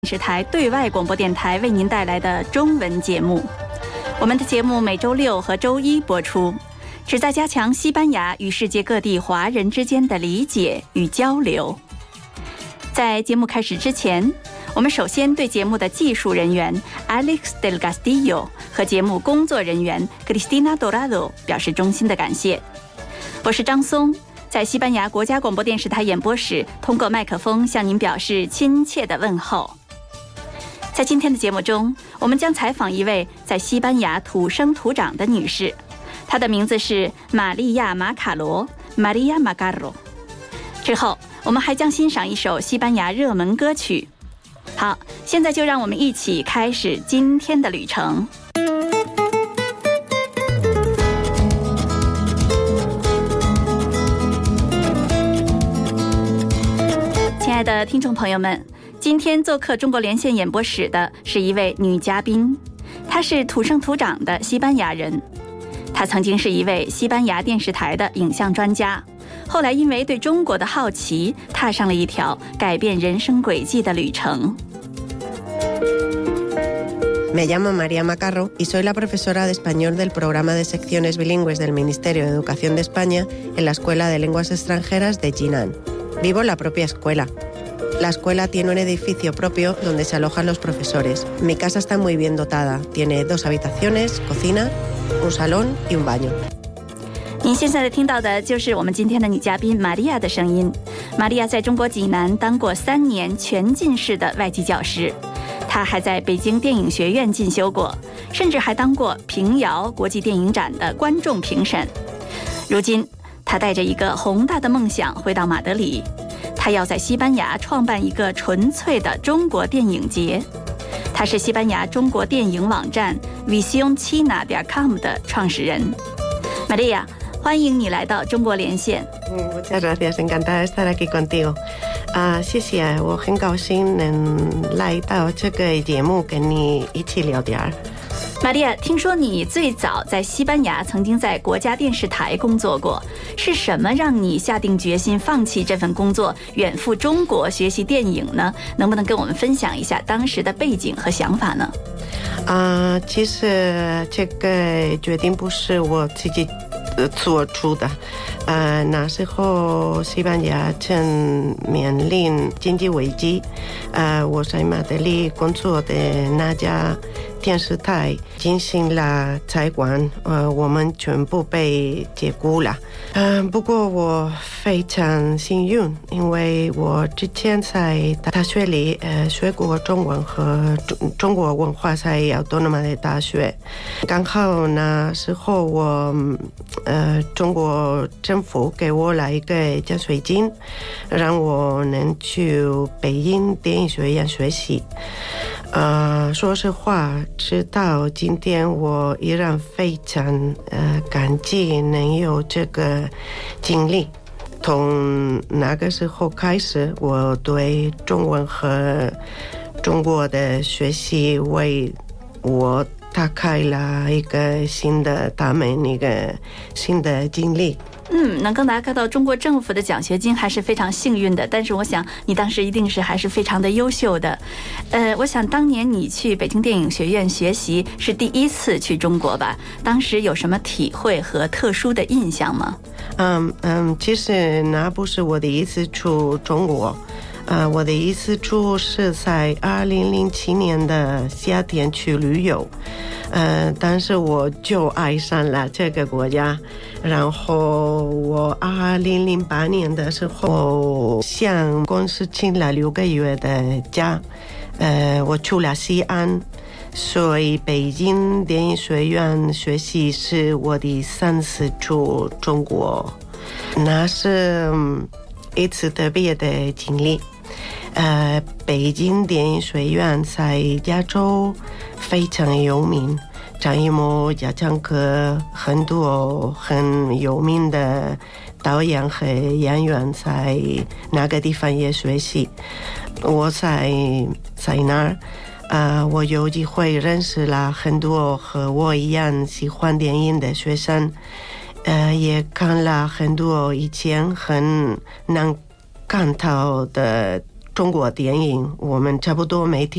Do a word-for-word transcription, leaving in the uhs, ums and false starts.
是台对外广播电台为您带来的中文节目。我们的节目每周六和周一播出，旨在加强西班牙与世界各地华人之间的理解与交流。在节目开始之前，我们首先对节目的技术人员 Alex del Castillo 和节目工作人员 Cristina Dorado 表示衷心的感谢。我是张松，在西班牙国家广播电视台演播室通过麦克风向您表示亲切的问候。在今天的节目中，我们将采访一位在西班牙土生土长的女士，她的名字是玛利亚·马卡罗 Maria Macarro。 之后我们还将欣赏一首西班牙热门歌曲。好，现在就让我们一起开始今天的旅程。亲爱的听众朋友们，今天做客中国连线演播室的是一位女嘉宾，她是土生土长的西班牙人。她曾经是一位西班牙电视台的影像专家，后来因为对中国的好奇，踏上了一条改变人生轨迹的旅程。 Me llamo María Macarro y soy la profesora de español del programa de secciones bilingües del Ministerio de Educación de España en la Escuela de Lenguas Extranjeras de Jinan. Vivo en la propia escuela. La escuela tiene un edificio propio donde se alojan los profesores. Mi casa está muy bien dotada. Tiene dos habitaciones, cocina, un salón y un baño. 您现在听到的就是我们今天的女嘉宾玛利亚的声音。玛利亚在中国济南当过三年全进士的外籍教师，她还在北京电影学院进修过，甚至还当过平遥国际电影展的观众评审。如今，她带着一个宏大的梦想回到马德里。他要在西班牙创办一个纯粹的中国电影节。他是西班牙中国电影网站 visión china 点 com 的创始人。玛利亚，欢迎你来到中国连线。 Muchas gracias, encantada de estar aquí contigo. 啊，谢谢，我很高兴能来到这个节目跟你一起聊天。 玛利亚，听说你最早在西班牙曾经在国家电视台工作过，是什么让你下定决心放弃这份工作，远赴中国学习电影呢？能不能跟我们分享一下当时的背景和想法呢？ 啊，其实这个决定不是我自己做出的。呃，那时候西班牙正面临经济危机，呃，我在马德里工作的那家电视台进行了采管，呃，我们全部被解雇了。嗯、呃，不过我非常幸运，因为我之前在大学里呃学过中文和中中国文化，在奥多诺玛的大学。刚好那时候我呃中国政府给我了一个奖学金，让我能去北京电影学院学习。呃，说实话，直到今天我依然非常呃感激能有这个经历。从那个时候开始，我对中文和中国的学习为我打开了一个新的大门，一个新的经历。 嗯，能够拿到中国政府的奖学金还是非常幸运的，但是我想你当时一定是还是非常的优秀的。呃，我想当年你去北京电影学院学习是第一次去中国吧？当时有什么体会和特殊的印象吗？ 嗯嗯，其实那不是我第一次去中国。呃，我的一次去是在二零零七年的夏天去旅游，呃，但是我就爱上了这个国家。然后我二零零八年的时候向公司请了六个月的假，呃，我去了西安，所以北京电影学院学习是我的三次去中国，那是一次特别的经历。呃，北京电影学院在亚洲非常有名，张艺谋、贾樟柯很多很有名的导演和演员在那个地方也学习。我在在那儿，呃，我有机会认识了很多和我一样喜欢电影的学生，呃，也看了很多以前很难看到的中国电影，我们差不多每天